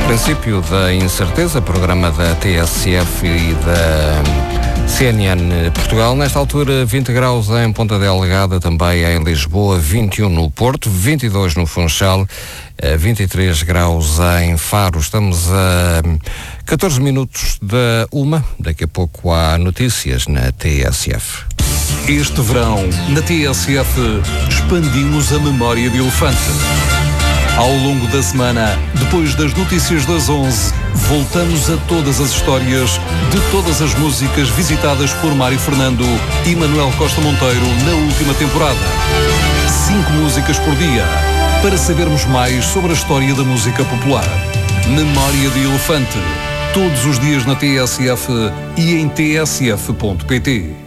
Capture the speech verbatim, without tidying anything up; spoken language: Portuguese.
Princípio da incerteza, programa da T S F e da C N N Portugal. Nesta altura, vinte graus em Ponta Delgada, também em Lisboa, vinte e um no Porto, vinte e dois no Funchal, vinte e três graus em Faro. Estamos a catorze minutos da uma. Daqui a pouco há notícias na T S F. Este verão, na T S F, expandimos a memória de elefante. Ao longo da semana, depois das notícias das onze, voltamos a todas as histórias de todas as músicas visitadas por Mário Fernando e Manuel Costa Monteiro na última temporada. Cinco músicas por dia, para sabermos mais sobre a história da música popular. Memória de Elefante, todos os dias na T S F e em t s f ponto p t.